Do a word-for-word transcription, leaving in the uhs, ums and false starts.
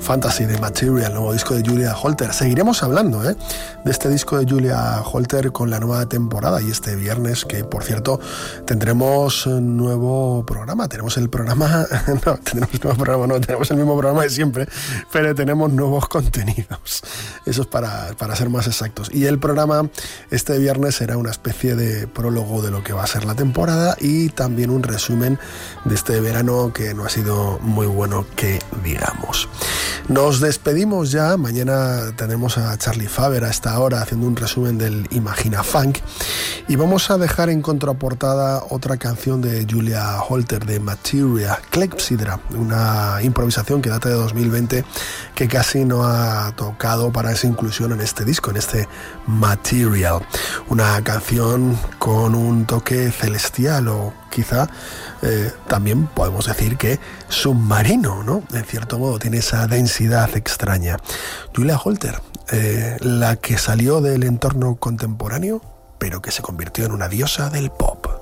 Fantasy de Material, nuevo disco de Julia Holter. Seguiremos hablando ¿eh? de este disco de Julia Holter con la nueva temporada y este viernes, que por cierto tendremos un nuevo programa. Tenemos el programa, no, tenemos el nuevo programa, no, tenemos el mismo programa de siempre, pero tenemos nuevos contenidos. Eso es para, para ser más exactos. Y el programa este viernes será una especie de prólogo de lo que va a ser la temporada y también un resumen de este verano que no ha sido muy bueno, que digamos. Nos despedimos ya. Mañana tenemos a Charlie Faber a esta hora haciendo un resumen del Imagina Funk y vamos a dejar en contraportada otra canción de Julia Holter de Material, Clepsydra, una improvisación que data de dos mil veinte que casi no ha tocado para esa inclusión en este disco, en este Material, una canción con un toque celestial o quizá eh, también podemos decir que submarino, ¿no? En cierto modo tiene esa densidad extraña. Julia Holter, eh, la que salió del entorno contemporáneo, pero que se convirtió en una diosa del pop.